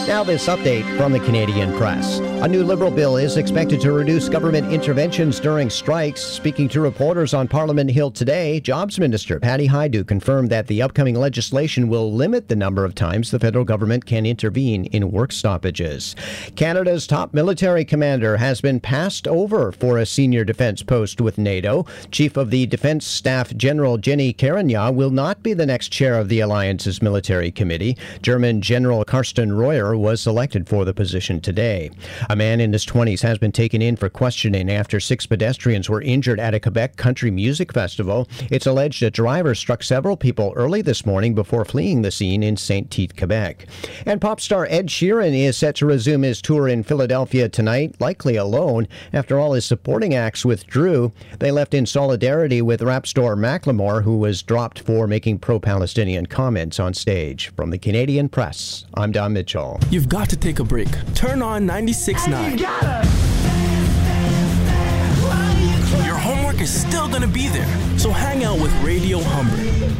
Now this update from the Canadian Press. A new Liberal bill is expected to reduce government interventions during strikes. Speaking to reporters on Parliament Hill today, Jobs Minister Patty Hajdu confirmed that the upcoming legislation will limit the number of times the federal government can intervene in work stoppages. Canada's top military commander has been passed over for a senior defense post with NATO. Chief of the Defense Staff General Jenny Carignan will not be the next chair of the alliance's military committee. German General Carsten Reuer was selected for the position today. A man in his 20s has been taken in for questioning after 6 pedestrians were injured at a Quebec country music festival. It's alleged a driver struck several people early this morning before fleeing the scene in Saint-Tite, Quebec. And pop star Ed Sheeran is set to resume his tour in Philadelphia tonight, likely alone, after all his supporting acts withdrew. They left in solidarity with rap star Macklemore, who was dropped for making pro-Palestinian comments on stage. From the Canadian Press, I'm Don Mitchell. You've got to take a break. Turn on 96.9. Your homework is still going to be there, so hang out with Radio Humber.